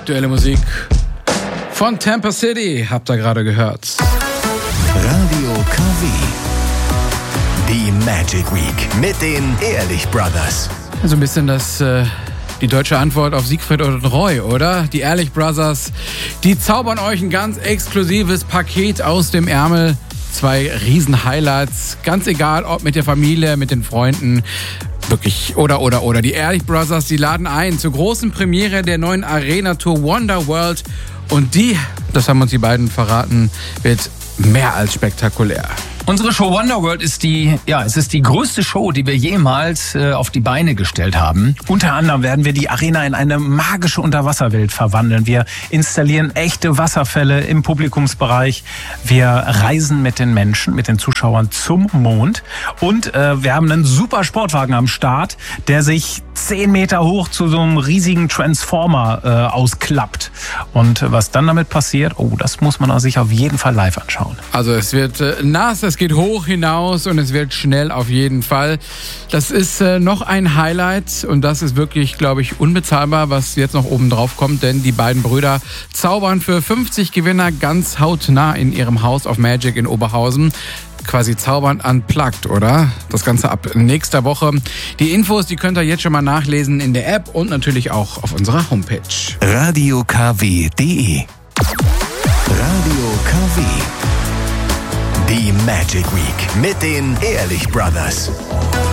Aktuelle Musik von Tampa City, habt ihr gerade gehört. Radio KW. Die Magic Week mit den Ehrlich Brothers. So ein bisschen die deutsche Antwort auf Siegfried und Roy, oder? Die Ehrlich Brothers, die zaubern euch ein ganz exklusives Paket aus dem Ärmel. 2 Riesen-Highlights, ganz egal, ob mit der Familie, mit den Freunden, wirklich, oder. Die Ehrlich Brothers, die laden ein zur großen Premiere der neuen Arena-Tour Wonder World. Und das haben uns die beiden verraten, wird mehr als spektakulär. Unsere Show Wonder World ist die größte Show, die wir jemals auf die Beine gestellt haben. Unter anderem werden wir die Arena in eine magische Unterwasserwelt verwandeln. Wir installieren echte Wasserfälle im Publikumsbereich. Wir reisen mit den Menschen, mit den Zuschauern zum Mond. Und wir haben einen super Sportwagen am Start, der sich 10 Meter hoch zu so einem riesigen Transformer ausklappt. Und was dann damit passiert, das muss man sich auf jeden Fall live anschauen. Also es wird nass, es geht hoch hinaus und es wird schnell auf jeden Fall. Das ist noch ein Highlight und das ist wirklich, glaube ich, unbezahlbar, was jetzt noch oben drauf kommt, denn die beiden Brüder zaubern für 50 Gewinner ganz hautnah in ihrem Haus auf Magic in Oberhausen. Quasi zaubern unplugged, oder? Das Ganze ab nächster Woche. Die Infos, die könnt ihr jetzt schon mal nachlesen in der App und natürlich auch auf unserer Homepage. radiokw.de Radio KW. Die Magic Week mit den Ehrlich Brothers.